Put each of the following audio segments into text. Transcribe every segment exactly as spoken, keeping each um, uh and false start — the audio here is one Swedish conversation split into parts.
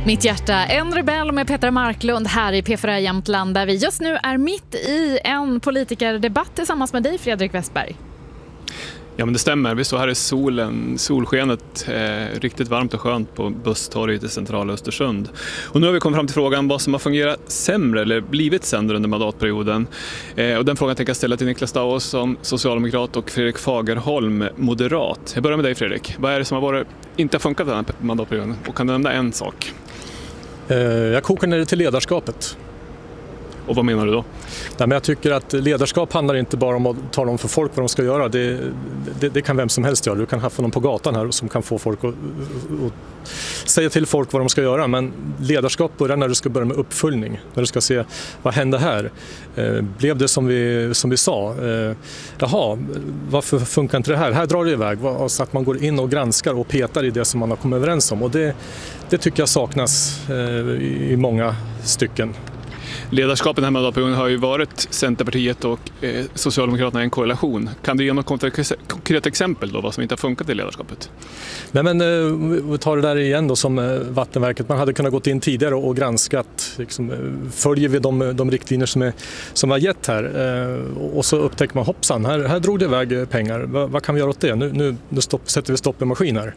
Mitt hjärta, en rebell med Petra Marklund här i P fyra Jämtland, där vi just nu är mitt i en politikerdebatt tillsammans med dig, Fredrik Westberg. Ja, men det stämmer. Vi står här i solen, solskenet, eh, riktigt varmt och skönt på busstorget i centrala Östersund. Och nu har vi kommit fram till frågan vad som har fungerat sämre eller blivit sämre under mandatperioden. Eh, och den frågan tänker jag ställa till Niklas Stauås som socialdemokrat och Fredrik Fagerholm, moderat. Jag börjar med dig, Fredrik. Vad är det som har varit, inte har funkat den här mandatperioden? Och kan du nämna en sak? Eh, jag kokar ner det till ledarskapet. Och vad menar du då? Nej, men jag tycker att ledarskap handlar inte bara om att tala om för folk vad de ska göra. Det, det, det kan vem som helst göra. Du kan ha någon på gatan här som kan få folk att, att säga till folk vad de ska göra. Men ledarskap börjar när du ska börja med uppföljning. När du ska se vad hände här. Eh, blev det som vi, som vi sa? Eh, jaha, varför funkar inte det här? Här drar det iväg. Så att man går in och granskar och petar i det som man har kommit överens om. Och det, det tycker jag saknas eh, i, i många stycken. Ledarskapet den här mandatperioden har ju varit Centerpartiet och eh, Socialdemokraterna i en korrelation. Kan du ge något konkret exempel då vad som inte har funkat i ledarskapet? Nej, men eh, vi tar det där igen då som eh, Vattenverket. Man hade kunnat gått in tidigare och, och granskat. Liksom, eh, följer vi de, de riktlinjer som, är, som var gett här? Eh, och så upptäcker man hoppsan, här, här drog det iväg pengar. Va, vad kan vi göra åt det? Nu, nu, nu stopp, sätter vi stopp i maskiner.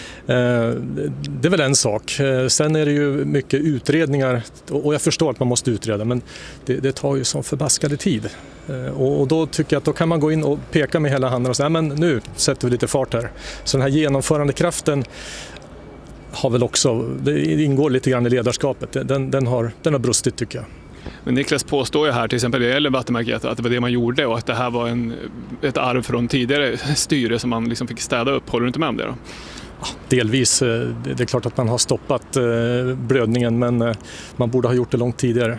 Det är väl en sak. Sen är det ju mycket utredningar och jag förstår att man måste utreda, men det, det tar ju som förbaskade tid. Och då tycker jag att då kan man gå in och peka med hela handen och säga men nu sätter vi lite fart här. Så den här genomförandekraften har väl också, det ingår lite grann i ledarskapet. Den, den, har, den har brustit tycker jag. Men Niklas påstår ju här till exempel det gäller Vattenverket att det var det man gjorde och att det här var en, ett arv från tidigare styre som man liksom fick städa upp. Håller du inte med om det då? Delvis. Det är klart att man har stoppat blödningen, men man borde ha gjort det långt tidigare.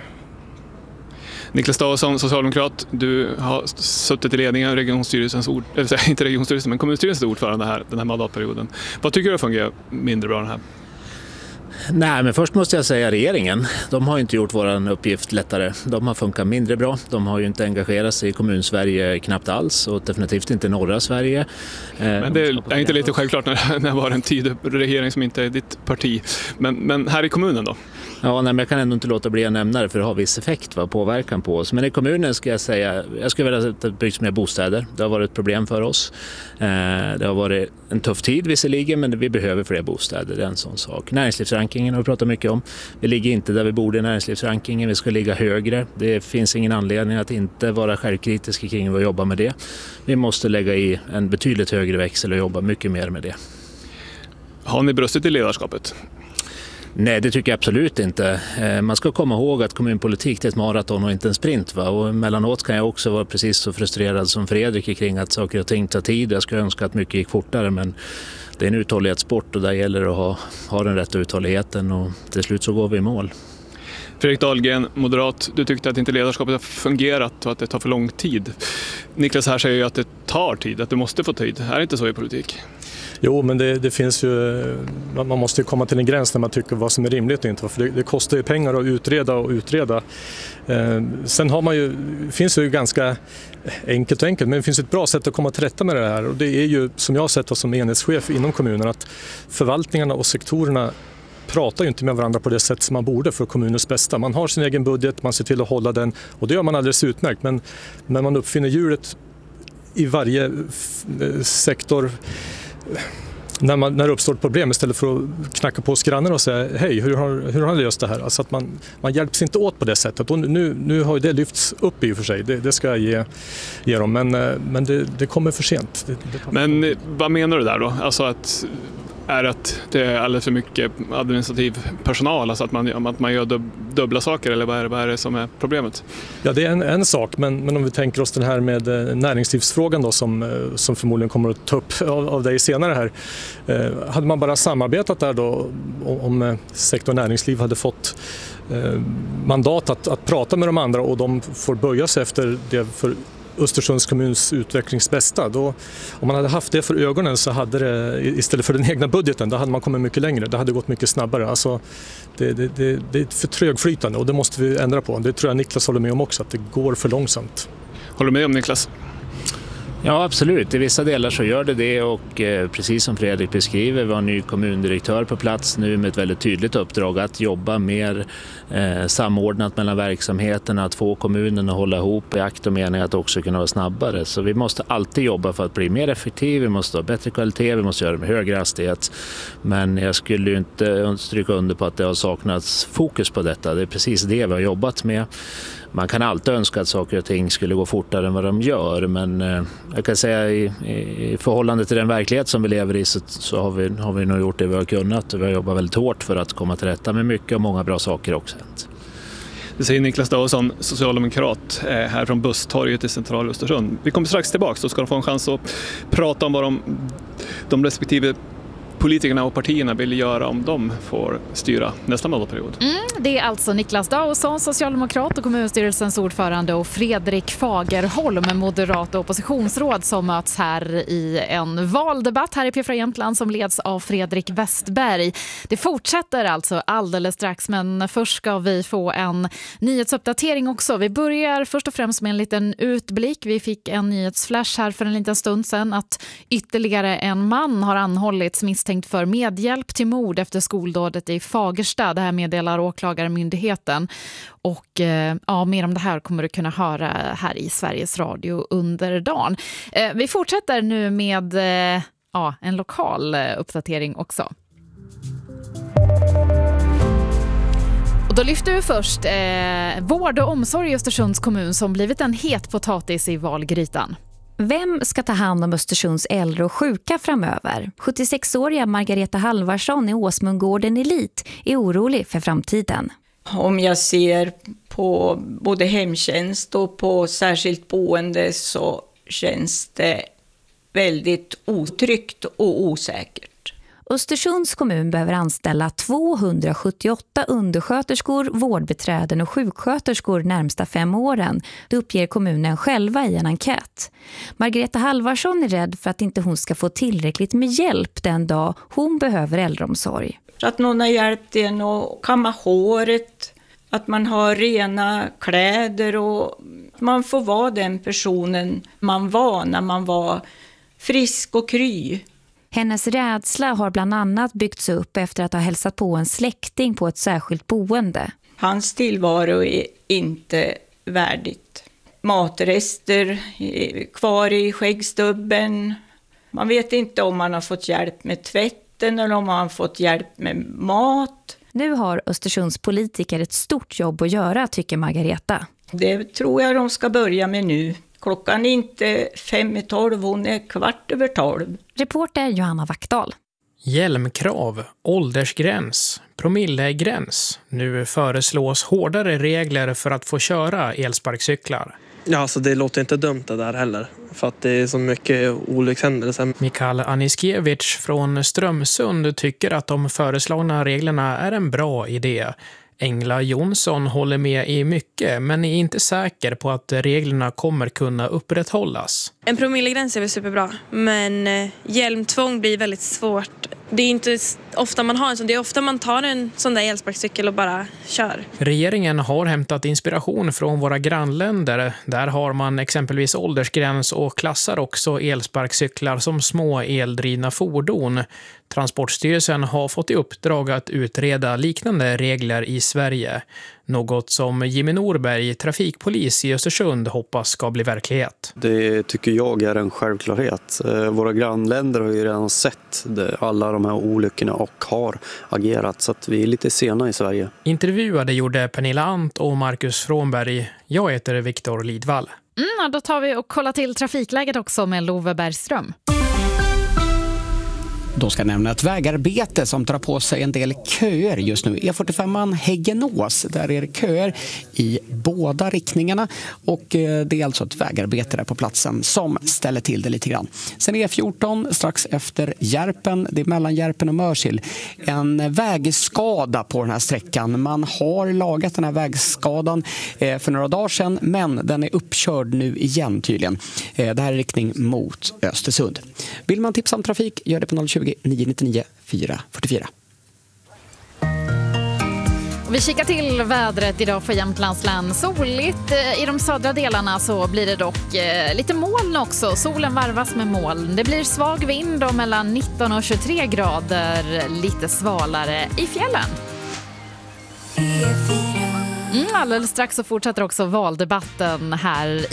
Niklas Stauås som socialdemokrat, du har suttit i ledningen av regionstyrelsens ord, eller inte regionstyrelsen men kommunstyrelsens ordförande här, den här mandatperioden. Vad tycker du fungerar mindre bra den här? Nej, men först måste jag säga regeringen. De har inte gjort vår uppgift lättare. De har funkat mindre bra. De har ju inte engagerat sig i kommunsverige knappt alls och definitivt inte i norra Sverige. Men det är inte lite självklart när det var en tid regering som inte är ditt parti. Men, men här i kommunen då? Ja, nej, men jag kan ändå inte låta bli att nämna det för det har viss effekt, va, påverkan på oss. Men i kommunen ska jag säga, jag skulle vilja säga att det byggs mer bostäder. Det har varit ett problem för oss. Eh, det har varit en tuff tid visserligen, men vi behöver fler bostäder, det är en sån sak. Näringslivsrankingen har vi pratat mycket om. Vi ligger inte där vi borde i näringslivsrankingen, vi ska ligga högre. Det finns ingen anledning att inte vara självkritiska kring vad vi jobbar med det. Vi måste lägga i en betydligt högre växel och jobba mycket mer med det. Har ni brustit i ledarskapet? Nej, det tycker jag absolut inte. Man ska komma ihåg att kommunpolitik är ett maraton och inte en sprint. Va? Och mellanåt kan jag också vara precis så frustrerad som Fredrik kring att saker och ting tar tid. Jag skulle önska att mycket gick fortare, men det är en uthållighetssport och där gäller det att ha, ha den rätta uthålligheten och till slut så går vi i mål. Fredrik Dahlgren, moderat, du tyckte att inte ledarskapet har fungerat och att det tar för lång tid. Niklas här säger ju att det tar tid, att du måste få tid. Är det inte så i politik? Jo, men det, det finns ju, man måste ju komma till en gräns när man tycker vad som är rimligt och inte. För det, det kostar ju pengar att utreda och utreda. Eh, sen har man ju, finns det ju ganska enkelt och enkelt, men det finns ett bra sätt att komma till rätta med det här. Och det är ju, som jag har sett som enhetschef inom kommunen, att förvaltningarna och sektorerna pratar ju inte med varandra på det sätt som man borde för kommunens bästa. Man har sin egen budget, man ser till att hålla den och det gör man alldeles utmärkt. Men när man uppfinner hjulet i varje sektor när, man, när det uppstår ett problem istället för att knacka på skrannen och säga hej, hur har, hur har ni löst det här? Alltså att man, man hjälps inte åt på det sättet. Och nu, nu har det lyfts upp i och för sig, det, det ska jag ge, ge dem. Men, men det, det kommer för sent. Det, det kommer. Men vad menar du där då? Alltså att är att det är alldeles för mycket administrativ personal, alltså att man, att man gör dub, dubbla saker, eller vad är, vad är det som är problemet? Ja, det är en, en sak, men, men om vi tänker oss den här med näringslivsfrågan då, som, som förmodligen kommer att ta upp av, av dig senare här. Eh, hade man bara samarbetat där då, om sektor näringsliv hade fått eh, mandat att, att prata med de andra och de får böja sig efter det för Östersunds kommuns utvecklingsbästa. Då, om man hade haft det för ögonen så hade det, istället för den egna budgeten, då hade man kommit mycket längre. Det hade gått mycket snabbare. Alltså, det, det, det, det är för trögflytande och det måste vi ändra på. Det tror jag Niklas håller med om också, att det går för långsamt. Håller du med om, Niklas? Ja, absolut. I vissa delar så gör det det och eh, precis som Fredrik beskriver, vi har en ny kommundirektör på plats nu med ett väldigt tydligt uppdrag att jobba mer eh, samordnat mellan verksamheterna, att få kommunen att hålla ihop i akt och mening att också kunna vara snabbare. Så vi måste alltid jobba för att bli mer effektiv, vi måste ha bättre kvalitet, vi måste göra det med högre hastighet. Men jag skulle ju inte stryka under på att det har saknats fokus på detta. Det är precis det vi har jobbat med. Man kan alltid önska att saker och ting skulle gå fortare än vad de gör, men eh, jag kan säga i, i förhållande till den verklighet som vi lever i så, så har, vi, har vi nog gjort det vi har kunnat. Vi har jobbat väldigt hårt för att komma till rätta med mycket och många bra saker också. Det säger Niklas Dausson, socialdemokrat här från Busstorget i centrala Östersund. Vi kommer strax tillbaka så ska de få en chans att prata om vad de, de respektive politikerna och partierna vill göra om de får styra nästa mandatperiod. Mm, det är alltså Niklas Dausson, socialdemokrat och kommunstyrelsens ordförande, och Fredrik Fagerholm, moderat oppositionsråd, som möts här i en valdebatt här i P fyra Jämtland som leds av Fredrik Westberg. Det fortsätter alltså alldeles strax, men först ska vi få en nyhetsuppdatering också. Vi börjar först och främst med en liten utblick. Vi fick en nyhetsflash här för en liten stund sedan att ytterligare en man har anhållits misstänkt för medhjälp till mord efter skoldådet i Fagersta. Det här meddelar åklagarmyndigheten. Och eh, ja, mer om det här kommer du kunna höra här i Sveriges Radio under dagen. Eh, vi fortsätter nu med eh, ja, en lokal eh, uppdatering också. Och då lyfter vi först eh, vård och omsorg i Östersunds kommun som blivit en het potatis i valgrytan. Vem ska ta hand om Östersunds äldre och sjuka framöver? sjuttiosex-åriga Margareta Halvarsson i Åsmundgården Elit är orolig för framtiden. Om jag ser på både hemtjänst och på särskilt boende så känns det väldigt otryggt och osäkert. Östersunds kommun behöver anställa tvåhundrasjuttioåtta undersköterskor, vårdbiträden och sjuksköterskor närmsta fem åren. Det uppger kommunen själva i en enkät. Margareta Halvarsson är rädd för att inte hon ska få tillräckligt med hjälp den dag hon behöver äldreomsorg. Att någon har hjälpt en att kamma håret, att man har rena kläder och man får vara den personen man var när man var frisk och kry. Hennes rädsla har bland annat byggts upp efter att ha hälsat på en släkting på ett särskilt boende. Hans tillvaro är inte värdigt. Matrester kvar i skäggstubben. Man vet inte om man har fått hjälp med tvätten eller om man har fått hjälp med mat. Nu har Östersunds politiker ett stort jobb att göra, tycker Margareta. Det tror jag de ska börja med nu. Klockan är inte fem i tolv, hon är kvart över tolv. Reporter Johanna Vackdal. Hjälmkrav, åldersgräns, promillegräns. Nu föreslås hårdare regler för att få köra elsparkcyklar. Ja, alltså det låter inte dumt det där heller. För att det är så mycket olyckshändelser. Mikael Aniskiewicz från Strömsund tycker att de föreslagna reglerna är en bra idé. Engla Jonsson håller med i mycket men är inte säker på att reglerna kommer kunna upprätthållas. En promillegräns är väl superbra, men eh, hjälmtvång blir väldigt svårt. Det är inte ofta man har en sån, det är ofta man tar en sån där elsparkcykel och bara kör. Regeringen har hämtat inspiration från våra grannländer. Där har man exempelvis åldersgräns och klassar också elsparkcyklar som små eldrivna fordon. Transportstyrelsen har fått i uppdrag att utreda liknande regler i Sverige. Något som Jimmy Norberg, trafikpolis i Östersund, hoppas ska bli verklighet. Det tycker jag är en självklarhet. Våra grannländer har ju redan sett alla de här olyckorna och har agerat, så att vi är lite sena i Sverige. Intervjuade gjorde Pernilla Ant och Marcus Frånberg. Jag heter Viktor Lidvall. Mm, då tar vi och kollar till trafikläget också med Love Bergström. Då ska nämna ett vägarbete som drar på sig en del köer just nu. E fyrtiofem Häggenås, där är det köer i båda riktningarna och det är alltså ett vägarbete där på platsen som ställer till det lite grann. Sen E fjorton strax efter Järpen, det är mellan Järpen och Mörsil, en vägskada på den här sträckan. Man har lagat den här vägskadan för några dagar sedan, men den är uppkörd nu igen tydligen. Det här är riktning mot Östersund. Vill man tipsa om trafik, gör det på noll tjugo, nio nio nio, fyra fyra fyra. Vi kikar till vädret idag för Jämtlands län. Soligt. I de södra delarna så blir det dock lite moln också. Solen varvas med moln. Det blir svag vind och mellan nitton och tjugotre grader. Lite svalare i fjällen. Mm, alldeles strax så fortsätter också valdebatten här